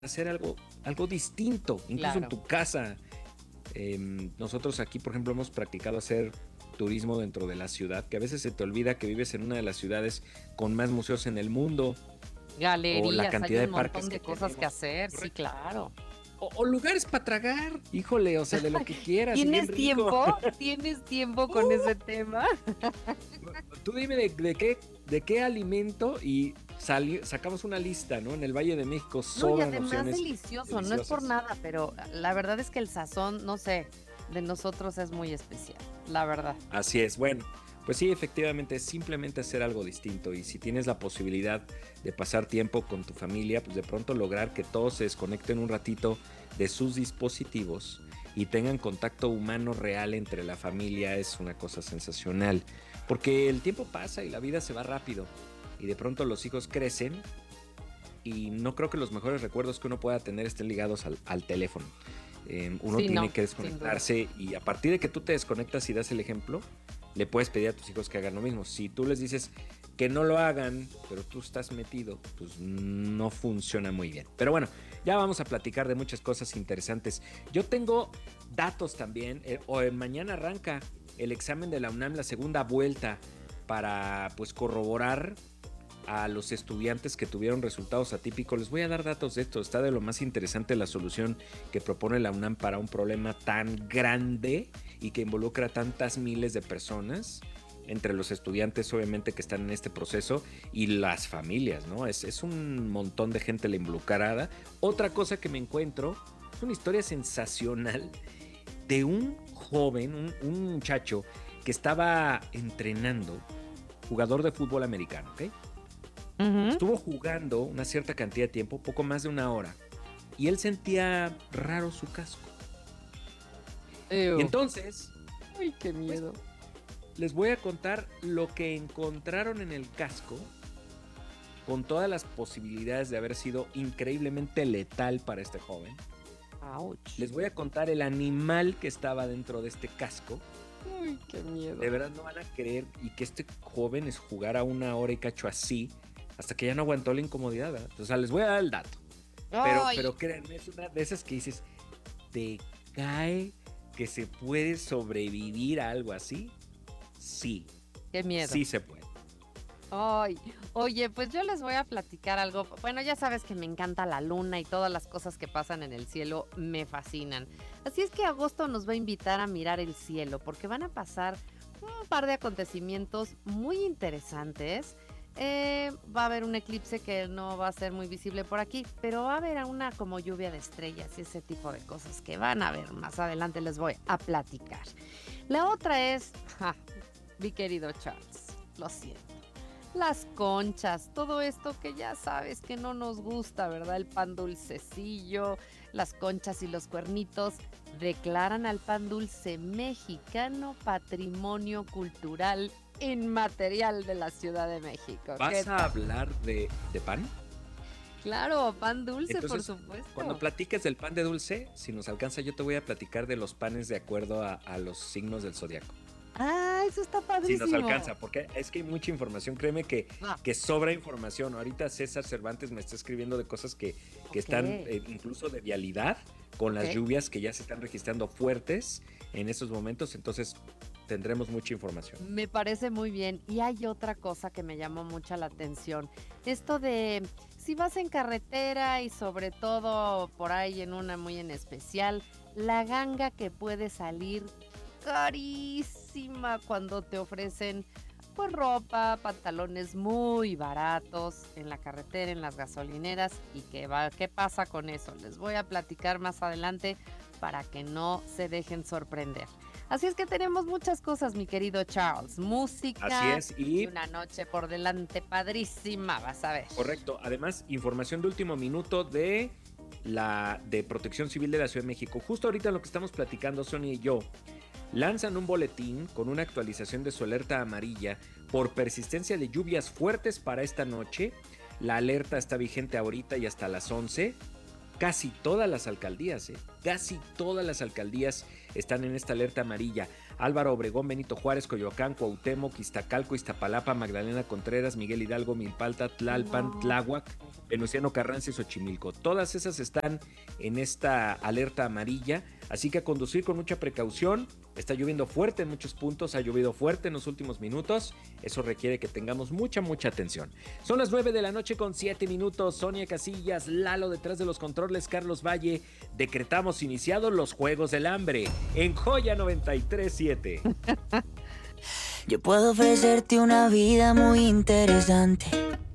hacer algo distinto, incluso en Claro. tu casa. Nosotros aquí, por ejemplo, hemos practicado hacer turismo dentro de la ciudad, que a veces se te olvida que vives en una de las ciudades con más museos en el mundo, o la Galerías, hay cantidad un de parques montón que de cosas que tenemos. hacer, sí, Correcto. claro. O lugares para tragar, híjole, o sea, de lo que quieras y bien ¿Tienes rico. tiempo? ¿Tienes tiempo con ese tema? Tú dime de qué alimento y sacamos una lista, ¿no? En el Valle de México No, y sobran además opciones delicioso, no es por deliciosas. nada, pero la verdad es que el sazón, no sé, de nosotros es muy especial, la verdad. Así es, bueno, pues sí, efectivamente es simplemente hacer algo distinto y si tienes la posibilidad de pasar tiempo con tu familia, pues de pronto lograr que todos se desconecten un ratito de sus dispositivos y tengan contacto humano real entre la familia es una cosa sensacional, porque el tiempo pasa y la vida se va rápido y de pronto los hijos crecen y no creo que los mejores recuerdos que uno pueda tener estén ligados al teléfono. Uno Sí, tiene no, que sin duda. desconectarse y a partir de que tú te desconectas y das el ejemplo, le puedes pedir a tus hijos que hagan lo mismo. Si tú les dices que no lo hagan, pero tú estás metido, pues no funciona muy bien. Pero bueno, ya vamos a platicar de muchas cosas interesantes. Yo tengo datos también, mañana arranca el examen de la UNAM, la segunda vuelta, para pues corroborar a los estudiantes que tuvieron resultados atípicos. Les voy a dar datos de esto. Está de lo más interesante la solución que propone la UNAM para un problema tan grande y que involucra tantas miles de personas, entre los estudiantes obviamente que están en este proceso y las familias, ¿no? Es un montón de gente la involucrada. Otra cosa que me encuentro es una historia sensacional de un joven, un muchacho que estaba entrenando, jugador de fútbol americano, ¿ok? Ujú. Estuvo jugando una cierta cantidad de tiempo, poco más de una hora, y él sentía raro su casco. Y Ew. entonces, Ay, qué pues miedo. les voy a contar lo que encontraron en el casco, con todas las posibilidades de haber sido increíblemente letal para este joven. Ouch. Les voy a contar el animal que estaba dentro de este casco. Ay, qué De miedo. verdad no van a creer y que este joven es jugara una hora y cacho así hasta que ya no aguantó la incomodidad, ¿verdad? O sea, les voy a dar el dato. Pero Ay, créanme, es una de esas que dices, ¿te cae que se puede sobrevivir a algo así? Sí, qué miedo. sí se puede. Ay, oye, pues yo les voy a platicar algo. Bueno, ya sabes que me encanta la luna y todas las cosas que pasan en el cielo me fascinan. Así es que agosto nos va a invitar a mirar el cielo porque van a pasar un par de acontecimientos muy interesantes. Va a haber un eclipse que no va a ser muy visible por aquí, pero va a haber una como lluvia de estrellas y ese tipo de cosas que van a ver más adelante les voy a platicar. La otra es, mi querido Charles, lo siento. Las conchas, todo esto que ya sabes que no nos gusta, ¿verdad? El pan dulcecillo, las conchas y los cuernitos declaran al pan dulce mexicano patrimonio cultural inmaterial de la Ciudad de México. ¿Qué ¿Vas a tal? hablar de pan? Claro, pan dulce, por Entonces, cuando supuesto. platiques del pan de dulce, si nos alcanza, yo te voy a platicar de los panes de acuerdo a los signos del zodiaco. Ah, eso está Si nos padrísimo. alcanza, porque es que hay mucha información, créeme Ah, que sobra información. Ahorita César Cervantes me está escribiendo de cosas que ok, están incluso de vialidad, con las ok. lluvias que ya se están registrando fuertes en esos momentos, entonces tendremos mucha información. Me parece muy bien. Y hay otra cosa que me llamó mucha la atención. Esto de si vas en carretera y sobre todo por ahí en una muy en especial, la ganga que puede salir carísima cuando te ofrecen pues ropa, pantalones muy baratos en la carretera, en las gasolineras y qué pasa con eso. Les voy a platicar más adelante para que no se dejen sorprender. Así es que tenemos muchas cosas, mi querido Charles. Así Música es, y y una noche por delante padrísima, vas a ver. correcto, además, información de último minuto de Protección Civil de la Ciudad de México. Justo ahorita en lo que estamos platicando, Sonia y yo, lanzan un boletín con una actualización de su alerta amarilla por persistencia de lluvias fuertes para esta noche. La alerta está vigente ahorita y hasta las 11. Casi todas las alcaldías están en esta alerta amarilla. Álvaro Obregón, Benito Juárez, Coyoacán, Cuauhtémoc, Iztacalco, Iztapalapa, Magdalena Contreras, Miguel Hidalgo, Milpalta, Tlalpan, Tláhuac, Venustiano Carranza y Xochimilco. Todas esas están en esta alerta amarilla, así que a conducir con mucha precaución. Está lloviendo fuerte en muchos puntos, ha llovido fuerte en los últimos minutos. Eso requiere que tengamos mucha atención. Son las 9 de la noche con 7 minutos. Sonia Casillas, Lalo detrás de los controles, Carlos Valle. Decretamos iniciados los Juegos del Hambre en Joya 93.7. Yo puedo ofrecerte una vida muy interesante,